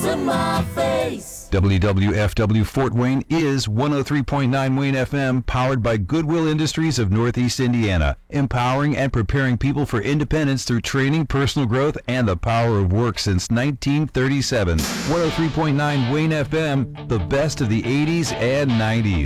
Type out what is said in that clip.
to my face. WWFW Fort Wayne is 103.9 Wayne FM, powered by Goodwill Industries of Northeast Indiana, empowering and preparing people for independence through training, personal growth, and the power of work since 1937. 103.9 Wayne FM, the best of the 80s and 90s.